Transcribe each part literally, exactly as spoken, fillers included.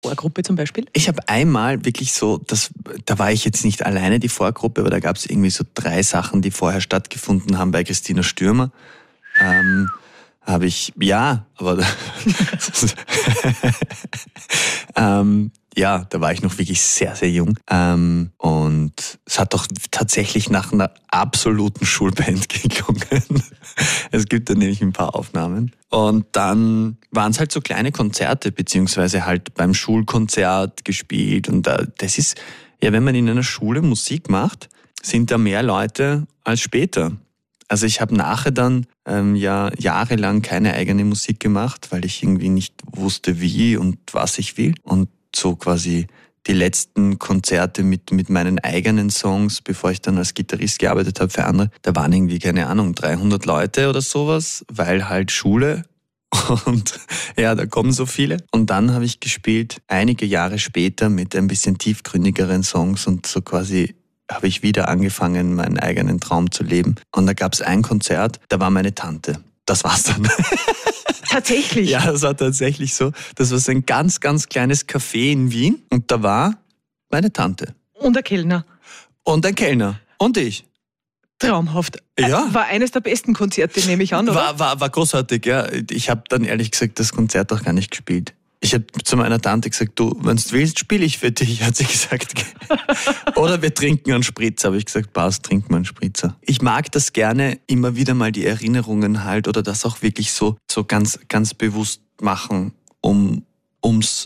Vorgruppe zum Beispiel? Ich habe einmal wirklich so, das, da war ich jetzt nicht alleine die Vorgruppe, aber da gab es irgendwie so drei Sachen, die vorher stattgefunden haben bei Christina Stürmer. Ähm, habe ich, ja, aber ähm, ja, da war ich noch wirklich sehr, sehr jung. Ähm, und es hat doch tatsächlich nach einer absoluten Schulband geklungen. Es gibt da nämlich ein paar Aufnahmen. Und dann waren es halt so kleine Konzerte, beziehungsweise halt beim Schulkonzert gespielt. Und da, das ist, ja, wenn man in einer Schule Musik macht, sind da mehr Leute als später. Also ich habe nachher dann ähm, ja jahrelang keine eigene Musik gemacht, weil ich irgendwie nicht wusste, wie und was ich will. Und so quasi die letzten Konzerte mit, mit meinen eigenen Songs, bevor ich dann als Gitarrist gearbeitet habe für andere, da waren irgendwie, keine Ahnung, dreihundert Leute oder sowas, weil halt Schule und ja, da kommen so viele. Und dann habe ich gespielt, einige Jahre später mit ein bisschen tiefgründigeren Songs und so quasi habe ich wieder angefangen, meinen eigenen Traum zu leben. Und da gab es ein Konzert, da war meine Tante. Das war's dann. Tatsächlich? Ja, das war tatsächlich so. Das war so ein ganz, ganz kleines Café in Wien und da war meine Tante. Und der Kellner. Und ein Kellner. Und ich. Traumhaft. Ja. War eines der besten Konzerte, nehme ich an, oder? War, war, war großartig, ja. Ich habe dann ehrlich gesagt das Konzert auch gar nicht gespielt. Ich habe zu meiner Tante gesagt, du, wenn du willst, spiele ich für dich, hat sie gesagt. Oder wir trinken einen Spritzer. Habe ich gesagt, passt, trinken wir einen Spritzer. Ich mag das gerne, immer wieder mal die Erinnerungen halt oder das auch wirklich so, so ganz, ganz bewusst machen, um ums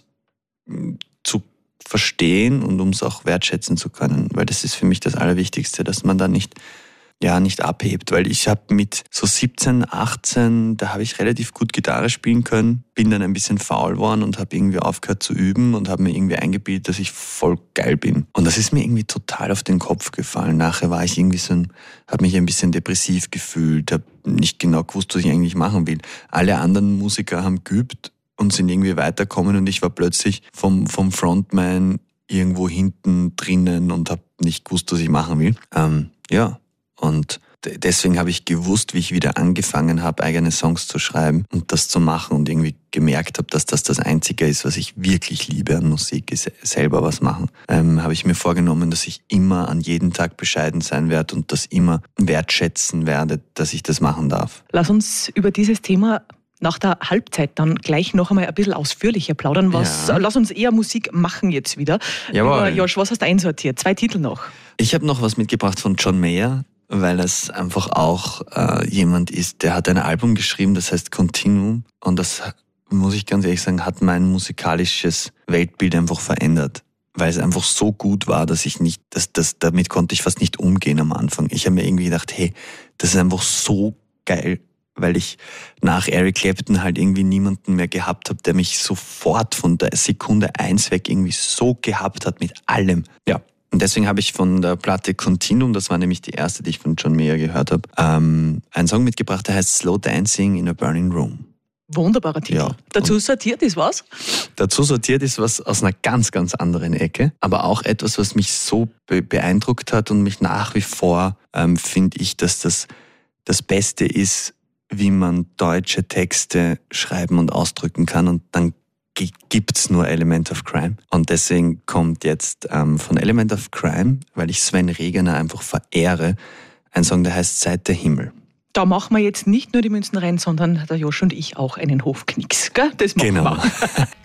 zu verstehen und ums auch wertschätzen zu können. Weil das ist für mich das Allerwichtigste, dass man da nicht ja nicht abhebt, weil ich habe mit so siebzehn, achtzehn, da habe ich relativ gut Gitarre spielen können, bin dann ein bisschen faul geworden und habe irgendwie aufgehört zu üben und habe mir irgendwie eingebildet, dass ich voll geil bin. Und das ist mir irgendwie total auf den Kopf gefallen. Nachher war ich irgendwie so ein, habe mich ein bisschen depressiv gefühlt, habe nicht genau gewusst, was ich eigentlich machen will. Alle anderen Musiker haben geübt und sind irgendwie weitergekommen und ich war plötzlich vom, vom Frontman irgendwo hinten drinnen und habe nicht gewusst, was ich machen will. Ähm, ja. Und deswegen habe ich gewusst, wie ich wieder angefangen habe, eigene Songs zu schreiben und das zu machen und irgendwie gemerkt habe, dass das das Einzige ist, was ich wirklich liebe an Musik, ist selber was machen. Ähm, habe ich mir vorgenommen, dass ich immer an jedem Tag bescheiden sein werde und das immer wertschätzen werde, dass ich das machen darf. Lass uns über dieses Thema nach der Halbzeit dann gleich noch einmal ein bisschen ausführlicher plaudern. Was, ja. Lass uns eher Musik machen jetzt wieder. Jawohl. Josh, was hast du einsortiert? Zwei Titel noch. Ich habe noch was mitgebracht von John Mayer, weil es einfach auch äh, jemand ist, der hat ein Album geschrieben, das heißt Continuum. Und das, muss ich ganz ehrlich sagen, hat mein musikalisches Weltbild einfach verändert. Weil es einfach so gut war, dass ich nicht, dass, dass, damit konnte ich fast nicht umgehen am Anfang. Ich habe mir irgendwie gedacht, hey, das ist einfach so geil, weil ich nach Eric Clapton halt irgendwie niemanden mehr gehabt habe, der mich sofort von der Sekunde eins weg irgendwie so gehabt hat mit allem. Ja. Und deswegen habe ich von der Platte Continuum, das war nämlich die erste, die ich von John Mayer gehört habe, ähm, einen Song mitgebracht, der heißt Slow Dancing in a Burning Room. Wunderbarer Titel. Ja. Dazu sortiert ist was? Dazu sortiert ist was aus einer ganz, ganz anderen Ecke, aber auch etwas, was mich so be- beeindruckt hat und mich nach wie vor, ähm, finde ich, dass das das Beste ist, wie man deutsche Texte schreiben und ausdrücken kann und dann gibt's nur Element of Crime. Und deswegen kommt jetzt ähm, von Element of Crime, weil ich Sven Regener einfach verehre, ein Song, der heißt Seit der Himmel. Da machen wir jetzt nicht nur die Münzen rein, sondern der Josh und ich auch einen Hofknicks. Gell? Das machen genau. wir.